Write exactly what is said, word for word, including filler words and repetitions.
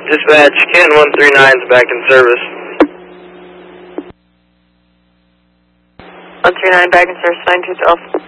Dispatch, Ken one three nine is back in service. one three nine back in service, nine two twelve.